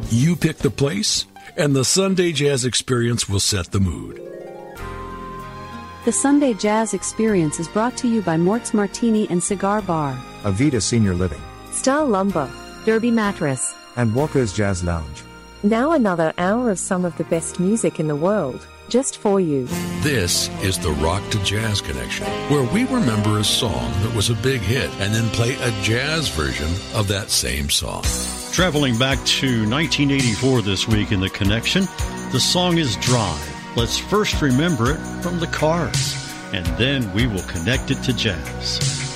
You pick the place, and the Sunday Jazz Experience will set the mood. The Sunday Jazz Experience is brought to you by Mort's Martini and Cigar Bar, Avita Senior Living, Star Lumber, Derby Mattress, and Walker's Jazz Lounge. Now another hour of some of the best music in the world, just for you. This is the Rock to Jazz Connection, where we remember a song that was a big hit and then play a jazz version of that same song. Traveling back to 1984 this week in The Connection, the song is Drive. Let's first remember it from the Cars, and then we will connect it to jazz.